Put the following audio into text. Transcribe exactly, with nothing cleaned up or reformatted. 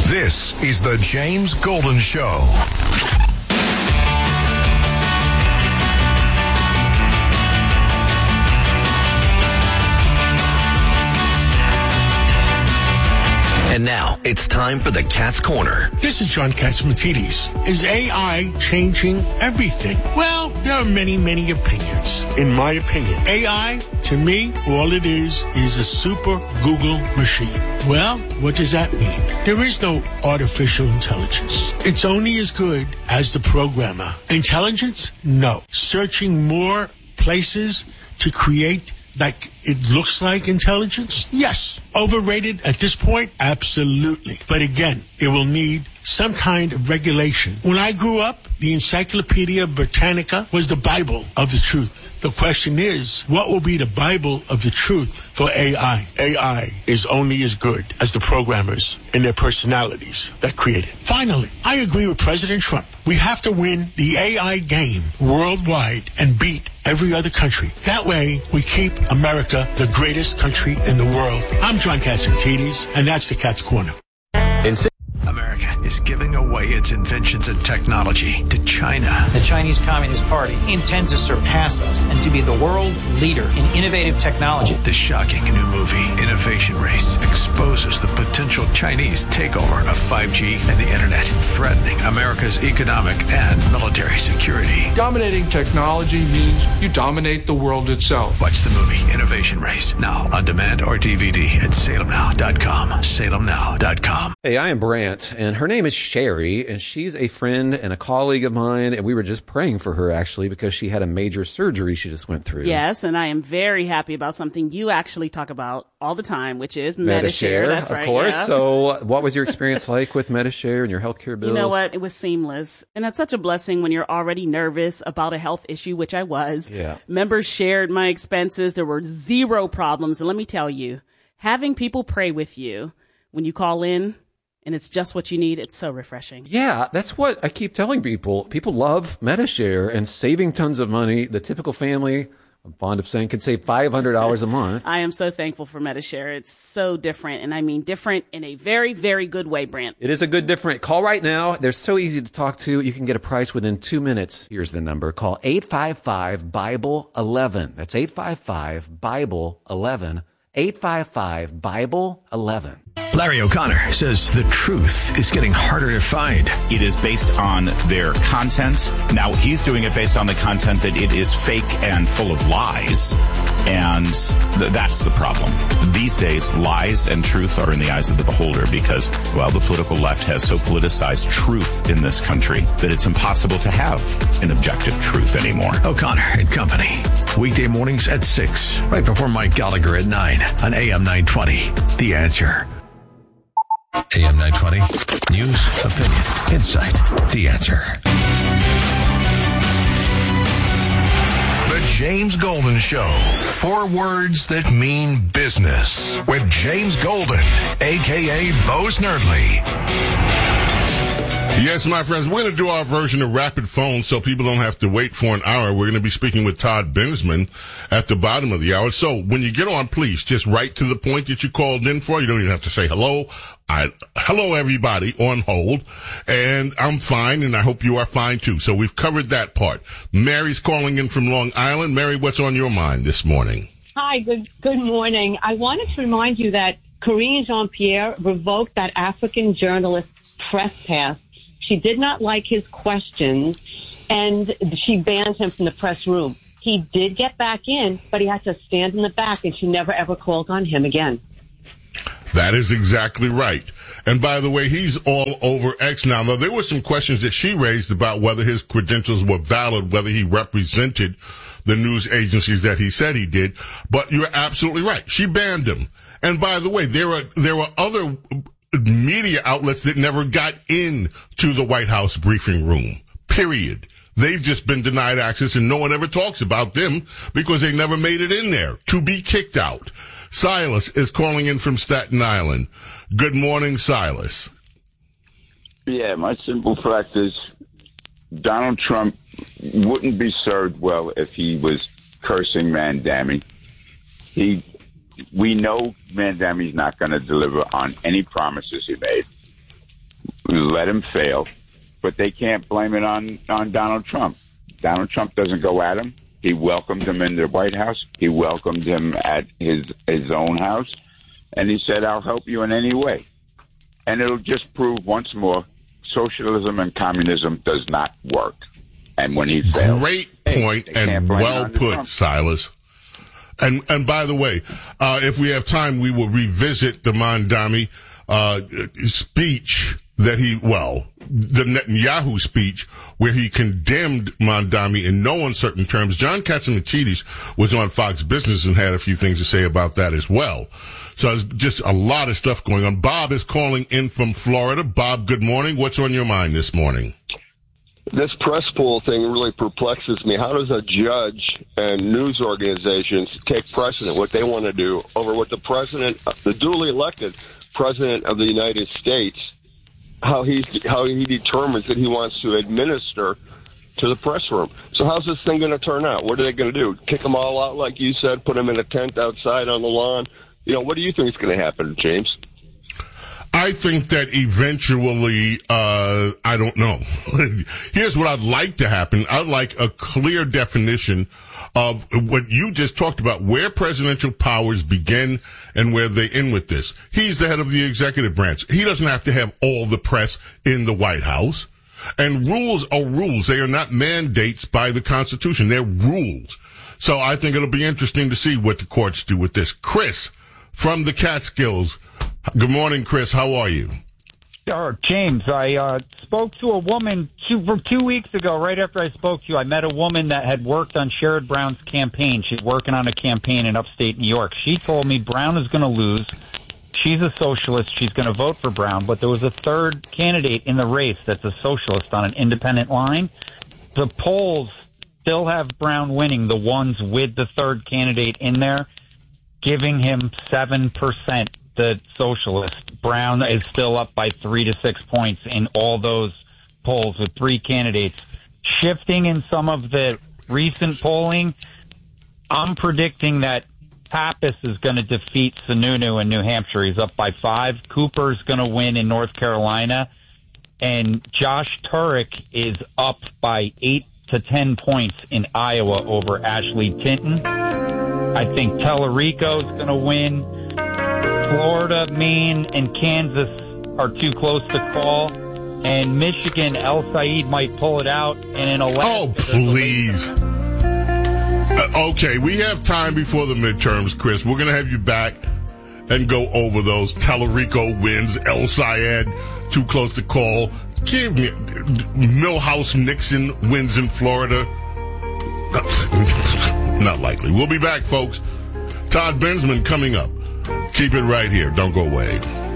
This is the James Golden Show. And now, it's time for the Cat's Corner. This is John Catsimatidis. Is A I changing everything? Well, there are many, many opinions. In my opinion, A I, to me, all it is, is a super Google machine. Well, what does that mean? There is no artificial intelligence. It's only as good as the programmer. Intelligence? No. Searching more places to create like it looks like intelligence? Yes. Overrated at this point? Absolutely. But again, it will need some kind of regulation. When I grew up, the Encyclopedia Britannica was the Bible of the truth. The question is, what will be the Bible of the truth for A I? A I is only as good as the programmers and their personalities that create it. Finally, I agree with President Trump. We have to win the A I game worldwide and beat every other country. That way, we keep America the greatest country in the world. I'm John Catsimatidis, and that's the Cat's Corner. In America is giving away its inventions and technology to China. The Chinese Communist Party intends to surpass us and to be the world leader in innovative technology. The shocking new movie, Innovation Race, exposes the potential Chinese takeover of five G and the internet, threatening America's economic and military security. Dominating technology means you dominate the world itself. Watch the movie Innovation Race now on demand or D V D at salem now dot com. salem now dot com. Hey, I am Brant, and her name is Sherry, and she's a friend and a colleague of mine, and we were just praying for her, actually, because she had a major surgery she just went through. Yes, and I am very happy about something you actually talk about all the time, which is Medi-Share. That's of right, course. yeah. So what was your experience like with Medi-Share and your healthcare bills? You know what? It was seamless. And that's such a blessing when you're already nervous about a health issue, which I was. Yeah. Members shared my expenses. There were zero problems. And let me tell you, having people pray with you when you call in, and it's just what you need, it's so refreshing. Yeah, that's what I keep telling people. People love Medi-Share and saving tons of money. The typical family, I'm fond of saying, can save five hundred dollars a month. I am so thankful for Medi-Share. It's so different, and I mean different in a very, very good way, Brant. It is a good different. Call right now. They're so easy to talk to. You can get a price within two minutes. Here's the number. Call eight five five, Bible eleven. That's eight five five, Bible eleven. eight five five, Bible eleven. Larry O'Connor says the truth is getting harder to find. It is based on their content. Now, he's doing it based on the content that it is fake and full of lies. And th- that's the problem. These days, lies and truth are in the eyes of the beholder because, well, the political left has so politicized truth in this country that it's impossible to have an objective truth anymore. O'Connor and Company. Weekday mornings at six, right before Mike Gallagher at nine on A M nine twenty. The Answer. A M nine twenty. News, opinion, insight. The Answer. The James Golden Show. Four words that mean business. With James Golden, a k a. Bo Snerdley. Yes, my friends, we're going to do our version of Rapid Phone so people don't have to wait for an hour. We're going to be speaking with Todd Bensman at the bottom of the hour. So when you get on, please just write to the point that you called in for. You don't even have to say hello. I, hello, everybody on hold. And I'm fine, and I hope you are fine, too. So we've covered that part. Mary's calling in from Long Island. Mary, what's on your mind this morning? Hi, good good morning. I wanted to remind you that Karine Jean-Pierre revoked that African journalist press pass. She did not like his questions, and she banned him from the press room. He did get back in, but he had to stand in the back, and she never, ever called on him again. That is exactly right. And by the way, he's all over X now. Now, there were some questions that she raised about whether his credentials were valid, whether he represented the news agencies that he said he did. But you're absolutely right. She banned him. And by the way, there are there were other media outlets that never got in to the White House briefing room, period. They've just been denied access, and no one ever talks about them because they never made it in there to be kicked out. Silas is calling in from Staten Island. Good morning, Silas. Yeah, my simple fact is Donald Trump wouldn't be served well if he was cursing Mandami. He We know Mandami's not going to deliver on any promises he made. let him fail, but they can't blame it on, on Donald Trump. Donald Trump doesn't go at him. He welcomed him in the White House. He welcomed him at his his own house. And he said, I'll help you in any way. And it'll just prove once more socialism and communism does not work. And when he fails... Great point and well put, Trump. Silas. And and by the way, uh, if we have time, we will revisit the Mondami uh, speech that he, well, the Netanyahu speech where he condemned Mondami in no uncertain terms. John Catsimatidis was on Fox Business and had a few things to say about that as well. So there's just a lot of stuff going on. Bob is calling in from Florida. Bob, good morning. What's on your mind this morning? This press pool thing really perplexes me. How does a judge and news organizations take precedent, what they want to do, over what the president, the duly elected president of the United States, how he how he determines that he wants to administer to the press room? So how's this thing going to turn out? What are they going to do? Kick them all out, like you said, put them in a tent outside on the lawn? You know, what do you think is going to happen, James? I think that eventually, uh, I don't know. Here's what I'd like to happen. I'd like a clear definition of what you just talked about, where presidential powers begin and where they end with this. He's the head of the executive branch. He doesn't have to have all the press in the White House. And rules are rules. They are not mandates by the Constitution. They're rules. So I think it'll be interesting to see what the courts do with this. Chris from the Catskills. Good morning, Chris. How are you? Uh, James, I uh, spoke to a woman two, two weeks ago, right after I spoke to you. I met a woman that had worked on Sherrod Brown's campaign. She's working on a campaign in upstate New York. She told me Brown is going to lose. She's a socialist. She's going to vote for Brown. But there was a third candidate in the race that's a socialist on an independent line. The polls still have Brown winning, the ones with the third candidate in there, giving him seven percent. The socialist. Brown is still up by three to six points in all those polls with three candidates. Shifting in some of the recent polling, I'm predicting that Pappas is going to defeat Sununu in New Hampshire. He's up by five. Cooper's going to win in North Carolina. And Josh Turek is up by eight to ten points in Iowa over Ashley Tinton. I think Tellerico's going to win. Florida, Maine, and Kansas are too close to call. And Michigan, El Said might pull it out. And in Alaska... Oh, please. Uh, okay, we have time before the midterms, Chris. We're going to have you back and go over those. Tellerico wins. El Sayed, too close to call. Give me... Milhouse Nixon wins in Florida. Not likely. We'll be back, folks. Todd Bensman coming up. Keep it right here. Don't go away.